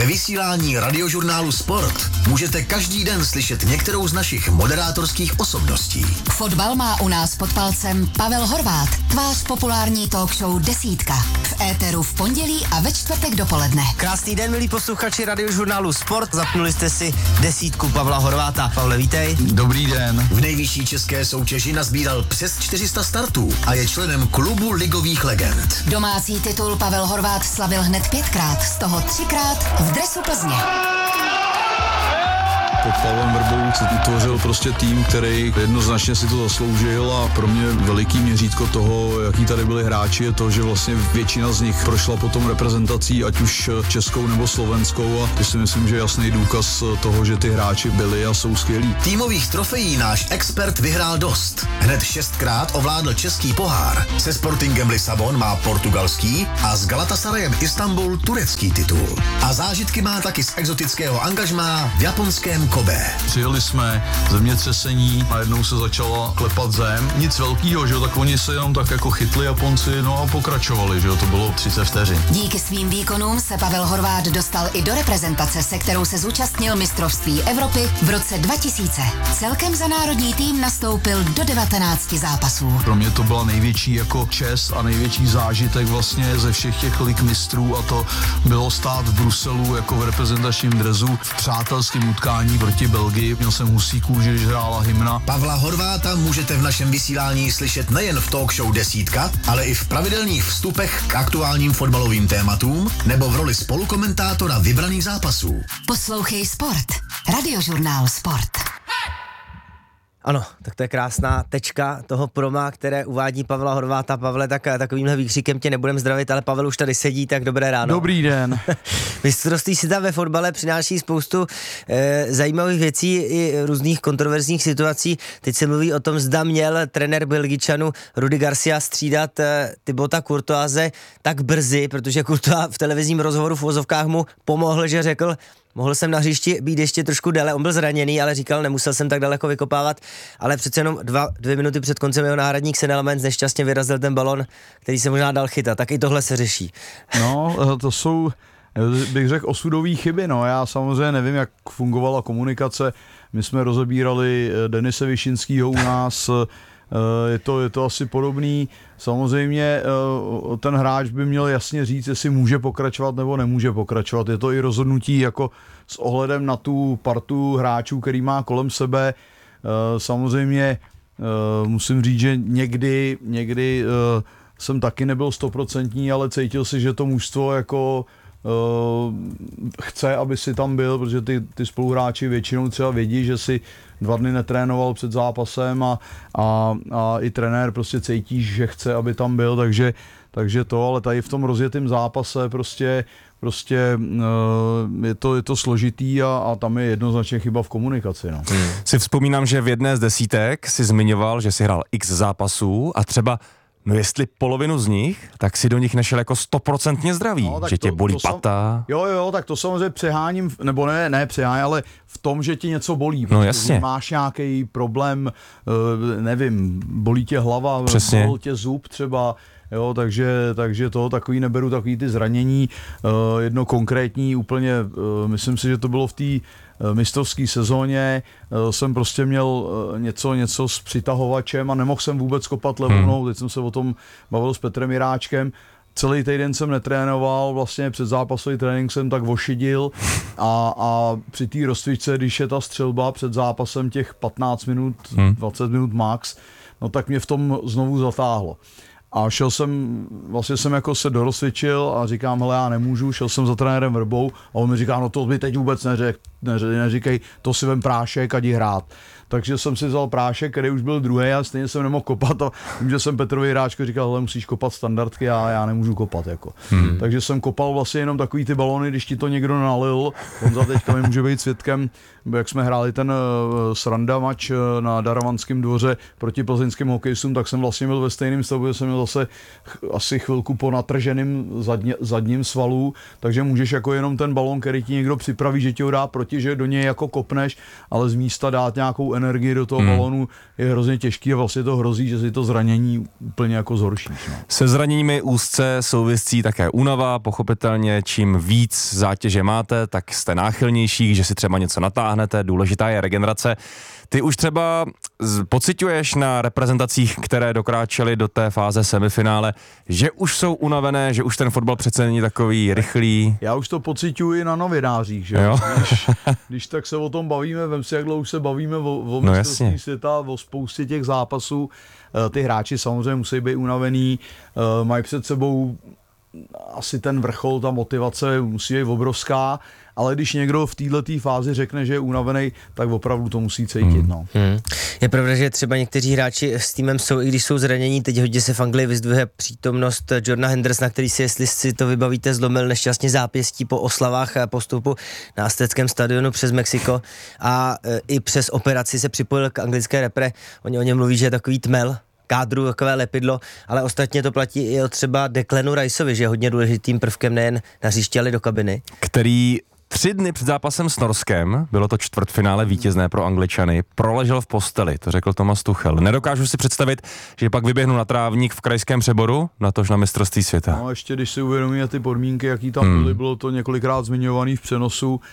Ve vysílání radiožurnálu Sport můžete každý den slyšet některou z našich moderátorských osobností. Fotbal má u nás pod palcem Pavel Horváth, tvář populární talk show Desítka. V éteru v pondělí a ve čtvrtek dopoledne. Krásný den, milí posluchači radiožurnálu Sport. Zapnuli jste si Desítku Pavla Horváta. Pavle, vítej. Dobrý den. V nejvyšší české soutěži nazbíral přes 400 startů a je členem klubu ligových legend. Domácí titul Pavel Horváth slavil hned 5krát, z toho 3krát v dresu Plzně. Pod Pavlem Vrbou se utvořil prostě tým, který jednoznačně si to zasloužil a pro mě veliký měřítko toho, jaký tady byli hráči, je to, že vlastně většina z nich prošla potom reprezentací, ať už českou nebo slovenskou, a to si myslím, že je jasný důkaz toho, že ty hráči byli a jsou skvělí. Týmových trofejí náš expert vyhrál dost. Hned 6krát ovládl český pohár. Se Sportingem Lisabon má portugalský a s Galatasarayem Istanbul turecký titul. A zážitky má taky z exotického angažmá v japonském Kobe. Přijeli jsme, zemětřesení, najednou se začala klepat zem. Nic velkýho, že jo, tak oni se jenom tak jako chytli Japonci, no a pokračovali, že jo, to bylo 30 vteřin. Díky svým výkonům se Pavel Horváth dostal i do reprezentace, se kterou se zúčastnil mistrovství Evropy v roce 2000. Celkem za národní tým nastoupil do 19 zápasů. Pro mě to byla největší jako čest a největší zážitek vlastně ze všech těch lig mistrů, a to bylo stát v Bruselu jako v reprezentačním dresu v přátelském utkání proti Belgii. Měl jsem husí kůži, když hrála hymna. Pavla Horváta můžete v našem vysílání slyšet nejen v talk show Desítka, ale i v pravidelných vstupech k aktuálním fotbalovým tématům nebo v roli spolukomentátora vybraných zápasů. Poslouchej Sport. Radiožurnál Sport. Ano, tak to je krásná tečka toho proma, které uvádí Pavla Horváta. Pavle, tak takovýmhle výkřikem tě nebudem zdravit, ale Pavel už tady sedí, tak dobré ráno. Dobrý den. Mistrovství světa ve fotbale přináší spoustu zajímavých věcí i různých kontroverzních situací. Teď se mluví o tom, zda měl trenér Belgičanu Rudi Garcia střídat Thibauta Courtoise tak brzy, protože Courtois v televizním rozhovoru v uvozovkách mu pomohl, že řekl: mohl jsem na hřišti být ještě trošku déle, on byl zraněný, ale říkal, nemusel jsem tak daleko vykopávat, ale přece jenom 2 minuty před koncem jeho náhradník Senelmans nešťastně vyrazil ten balon, který se možná dal chytat, tak i tohle se řeší. No, to jsou, bych řekl, osudové chyby, no, já samozřejmě nevím, jak fungovala komunikace, my jsme rozebírali Denise Višinskýho u nás, je to asi podobný. Samozřejmě ten hráč by měl jasně říct, jestli může pokračovat nebo nemůže pokračovat. Je to i rozhodnutí jako s ohledem na tu partu hráčů, který má kolem sebe. Samozřejmě musím říct, že někdy jsem taky nebyl 100%, ale cítil si, že to mužstvo jako chce, aby si tam byl, protože ty spoluhráči většinou třeba vědí, že si 2 dny netrénoval před zápasem a i trenér prostě cítí, že chce, aby tam byl, takže to, ale tady v tom rozjetém zápase prostě je to složitý a tam je jednoznačně chyba v komunikaci. No. Si vzpomínám, že v jedné z desítek si zmiňoval, že si hrál x zápasů a třeba jestli polovinu z nich, tak si do nich nešel jako 100% zdravý, no, že tě bolí pata. Jo, tak to samozřejmě přeháním, nebo ne přeháním, ale v tom, že ti něco bolí. No jasně. Máš nějaký problém, nevím, bolí tě hlava, bolí tě zub třeba, jo, takže to takový neberu, takový ty zranění, jedno konkrétní úplně, myslím si, že to bylo v té mistrovské sezóně, jsem prostě měl něco s přitahovačem a nemohl jsem vůbec kopat levou nohou, teď jsem se o tom bavil s Petrem Jiráčkem, celý týden jsem netrénoval, vlastně před zápasový trénink jsem tak ošidil a při té rozcvičce, když je ta střelba před zápasem těch 15 minut, 20 minut max, no tak mě v tom znovu zatáhlo. A vlastně jsem jako se dorozcvičil a říkám, hele, já nemůžu, šel jsem za trenérem Vrbou a on mi říká, no to by teď vůbec neříkej, to si vem prášek a jdi hrát. Takže jsem si vzal prášek, který už byl druhý a stejně jsem nemohl kopat a vím, že jsem Petrovi Jiráčkovi říkal, hele, musíš kopat standardky a já nemůžu kopat. Jako. Takže jsem kopal vlastně jenom takový ty balony, když ti to někdo nalil. On za teďka mi může být svědkem, jak jsme hráli ten sranda mač na Daravanském dvoře proti plzeňským hokejistům, tak jsem vlastně byl ve stejném stavu, že jsem měl zase asi chvilku po natrženém zadním svalu, takže můžeš jako jenom ten balon, který ti někdo připraví, že ti ho dá proti, že do něj jako kopneš, ale z místa dát nějakou energii do toho balonu je hrozně těžký a vlastně to hrozí, že si to zranění úplně jako zhoršíš. No. Se zraněními úzce souvisí také únava, pochopitelně čím víc zátěže máte, tak jste náchylnější, že si třeba něco natáhnete, důležitá je regenerace. Ty už třeba pociťuješ na reprezentacích, které dokráčely do té fáze semifinále, že už jsou unavené, že už ten fotbal přece není takový rychlý? Já už to pociťuji na novinářích, že? Když tak se o tom bavíme, vem si, jak dlouho se bavíme o mistrovství světa, o spoustě těch zápasů. Ty hráči samozřejmě musí být unavený, mají před sebou asi ten vrchol, ta motivace musí být obrovská, ale když někdo v této fázi řekne, že je unavený, tak opravdu to musí cítit. No. Je pravda, že třeba někteří hráči s týmem jsou, i když jsou zranění, teď hodně se v Anglii vyzdvihuje přítomnost Jordana Hendersona, který si, jestli si to vybavíte, zlomil nešťastně zápěstí po oslavách postupu na Azteckém stadionu přes Mexiko a i přes operaci se připojil k anglické repre. Oni o něm mluví, že je takový tmel kádru, takové lepidlo, ale ostatně to platí i o třeba Declanu Riceovi, že je hodně důležitým prvkem nejen na hřišti, ale do kabiny. Který 3 dny před zápasem s Norskem, bylo to čtvrtfinále vítězné pro Angličany, proležel v posteli, to řekl Thomas Tuchel. Nedokážu si představit, že pak vyběhnu na trávník v krajském Přeboru, natož na mistrovství světa. No ještě když si uvědomíme ty podmínky, jaký tam byly, bylo to několikrát zmiňovaný v přenosu.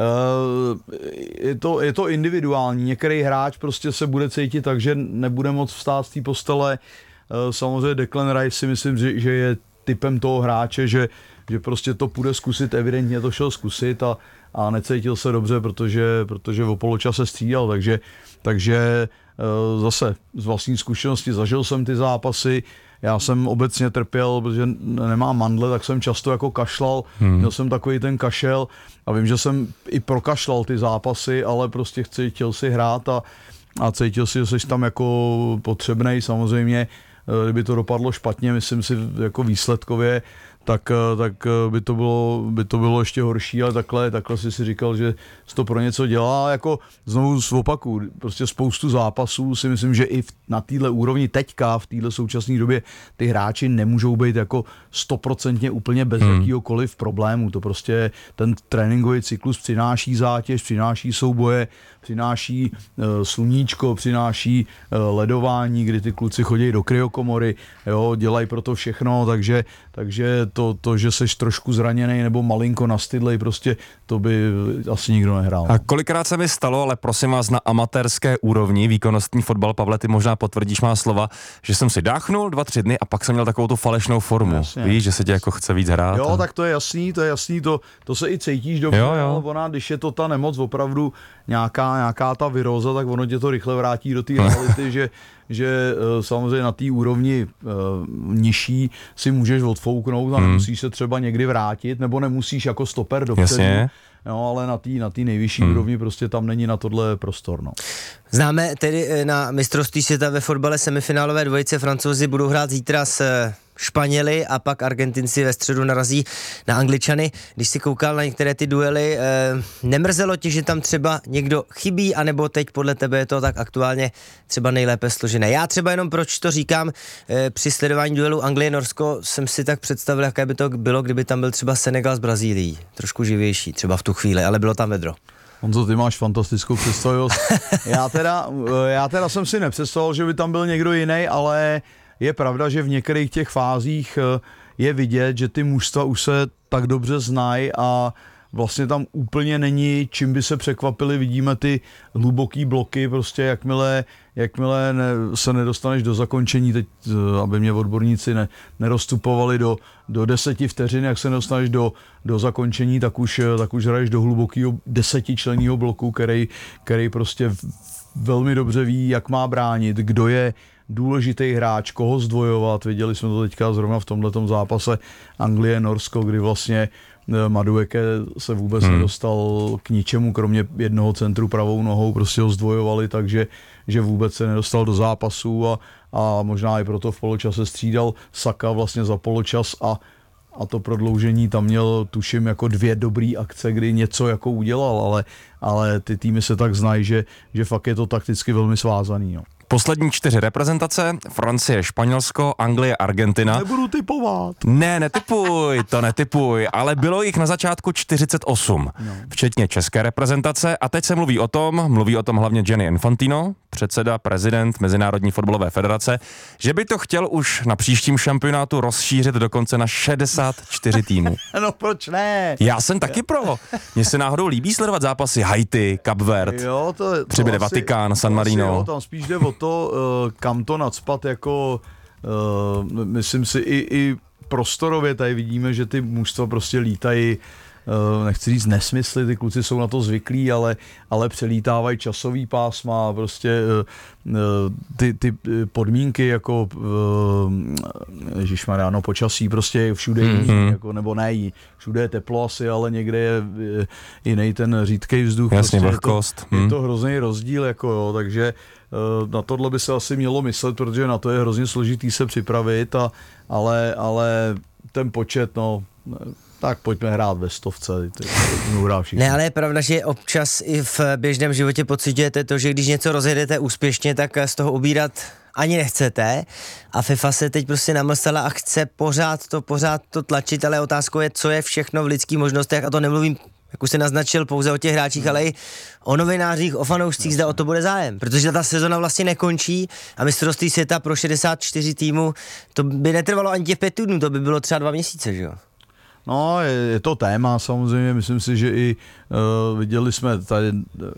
Je to individuální, některý hráč prostě se bude cítit tak, že nebude moc vstát z té postele. Samozřejmě Declan Rice si myslím, že je typem toho hráče, že prostě to půjde zkusit, evidentně to šel zkusit a necítil se dobře, protože o poločase střídal, takže zase z vlastní zkušenosti zažil jsem ty zápasy, já jsem obecně trpěl, protože nemám mandle, tak jsem často jako kašlal, měl jsem takový ten kašel a vím, že jsem i prokašlal ty zápasy, ale prostě chtěl si hrát a cítil si, že jsi tam jako potřebnej, samozřejmě, kdyby to dopadlo špatně, myslím si jako výsledkově, tak by to bylo ještě horší, ale takhle si říkal, že to pro něco dělá. Jako znovu z opaku, prostě spoustu zápasů si myslím, že i na této úrovni teďka, v této současné době, ty hráči nemůžou být jako 100% úplně bez jakýhokoliv problému. To prostě ten tréninkový cyklus přináší zátěž, přináší souboje, přináší sluníčko, přináší ledování, kdy ty kluci chodí do kryokomory, jo, dělají pro to všechno, takže to, že seš trošku zraněný nebo malinko nastydlej, prostě to by asi nikdo nehrál. A kolikrát se mi stalo, ale prosím vás, na amatérské úrovni, výkonnostní fotbal, Pavle, ty možná potvrdíš má slova, že jsem si dáchnul 2-3 dny a pak jsem měl takovou tu falešnou formu. Jasně. Víš, že se tě jako chce víc hrát. Jo, tak to je jasný, to se i cítíš dobře, jo. Ale ona, když je to ta nemoc opravdu nějaká ta viróza, tak ono tě to rychle vrátí do té reality, že samozřejmě na té úrovni nižší si můžeš odfouknout a nemusíš se třeba někdy vrátit, nebo nemusíš jako stoper dopředu. No, ale na té nejvyšší úrovni prostě tam není na tohle prostor. No. Známe tedy na mistrovství světa ve fotbale semifinálové dvojice. Francouzi budou hrát zítra s Španěli a pak Argentinci ve středu narazí na Angličany. Když si koukal na některé ty duely, nemrzelo tě, že tam třeba někdo chybí, anebo teď podle tebe je to tak aktuálně třeba nejlépe složené? Já třeba jenom proč to říkám, při sledování duelu Anglie-Norsko jsem si tak představil, jaké by to bylo, kdyby tam byl třeba Senegal s Brazílií. Trošku živější třeba v tu chvíli, ale bylo tam vedro. Honzo, ty máš fantastickou představivost. Já teda jsem si nepředstavoval, že by tam byl někdo jiný, ale je pravda, že v některých těch fázích je vidět, že ty mužstva už se tak dobře znají a vlastně tam úplně není, čím by se překvapili. Vidíme ty hluboký bloky, prostě jakmile se nedostaneš do zakončení, teď aby mě odborníci nerozstupovali do 10 vteřin, jak se nedostaneš do zakončení, tak už hraješ do hlubokého 10členného bloku, který prostě velmi dobře ví, jak má bránit, kdo je důležitý hráč, koho zdvojovat. Viděli jsme to teďka zrovna v tomhletom zápase Anglie-Norsko, kdy vlastně Madueke se vůbec nedostal k ničemu, kromě jednoho centru pravou nohou, prostě ho zdvojovali, takže že vůbec se nedostal do zápasu a možná i proto v poločase střídal Saka vlastně za poločas a to prodloužení tam měl, tuším, jako 2 dobrý akce, kdy něco jako udělal, ale ty týmy se tak znají, že fakt je to takticky velmi svázaný. Jo. Poslední 4 reprezentace, Francie, Španělsko, Anglie, Argentina. Nebudu typovat. Ne, netipuj, ale bylo jich na začátku 48, včetně české reprezentace a teď se mluví o tom hlavně Gianni Infantino, předseda, prezident Mezinárodní fotbalové federace, že by to chtěl už na příštím šampionátu rozšířit dokonce na 64 týmů. No proč ne? Já jsem taky pro. Mně se náhodou líbí sledovat zápasy Haiti, Kap Verde, přibyde Vatikán, San Marino. Tam spíš jde o to, kam to nacpat, jako myslím si i prostorově tady vidíme, že ty mužstva prostě lítají, nechci říct nesmysly, ty kluci jsou na to zvyklí, ale přelítávají časový pásma, prostě ty podmínky jako ježišmarja, počasí, prostě všude jiný, jako, nebo ne, všude je teplo asi, ale někde je jiný ten řídkej vzduch. Jasně, prostě vlhkost. Je to hrozný rozdíl, jako jo, takže na tohle by se asi mělo myslet, protože na to je hrozně složitý se připravit, ale ten počet, tak pojďme hrát ve 100. Ne, ale je pravda, že občas i v běžném životě pociťujete to, že když něco rozjedete úspěšně, tak z toho ubírat ani nechcete a FIFA se teď prostě namlsala a chce pořád to tlačit, ale otázkou je, co je všechno v lidských možnostech a to nemluvím, jak už se naznačil, pouze o těch hráčích, ale i o novinářích, o fanoušcích, zda o to bude zájem. Protože ta sezona vlastně nekončí a mistrovství světa pro 64 týmů, to by netrvalo ani těch 5 týdnů, to by bylo třeba 2 měsíce, že jo? No, je to téma samozřejmě, myslím si, že i viděli jsme tady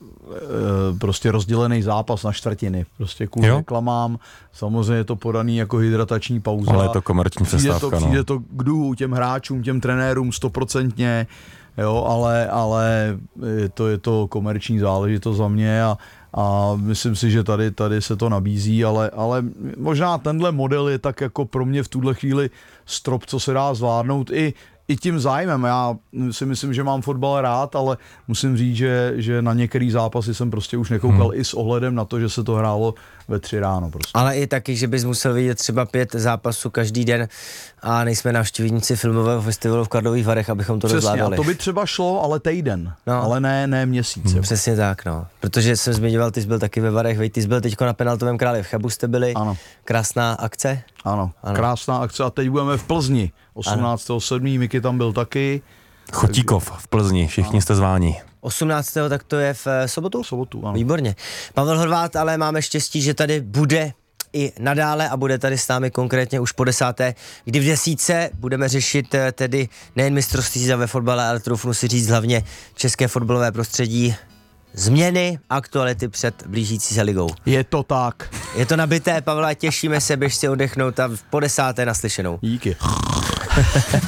prostě rozdělený zápas na čtvrtiny, prostě kvůli reklamám, samozřejmě je to podaný jako hydratační pauza. Ale je to komerční přestávka, přijde to k důhu těm hráčům, těm trenérům 100%, jo, ale je to komerční záležitost za mě a myslím si, že tady se to nabízí, ale možná tenhle model je tak jako pro mě v tuhle chvíli strop, co se dá zvládnout i tím zájmem. Já si myslím, že mám fotbal rád, ale musím říct, že na některý zápasy jsem prostě už nekoukal i s ohledem na to, že se to hrálo ve 3 ráno. Prostě. Ale i taky, že bys musel vidět třeba 5 zápasů každý den a nejsme navštěvníci filmového festivalu v Karlových Varech, abychom to zvládali. Přesně, a to by třeba šlo, ale týden, ale ne měsíc. Přesně tak, protože jsem zmiňoval, ty jsi byl taky ve Varech, ty jsi byl teďko na Penaltovém králi v Chebu, jste byli. Ano. Krásná akce? Ano, krásná akce a teď budeme v Plzni, 18.7. Miky tam byl taky. Chotíkov v Plzni, všichni jste zváni. 18. tak to je v sobotu? V sobotu, ano. Výborně. Pavel Horváth, ale máme štěstí, že tady bude i nadále a bude tady s námi konkrétně už po 10., kdy v 10 budeme řešit tedy nejen mistrovství světa ve fotbale, ale troufnu si říct hlavně české fotbalové prostředí, změny, aktuality před blížící se ligou. Je to tak. Je to nabité, Pavla, těšíme se, běž si oddechnout a po 10. naslyšenou. Díky.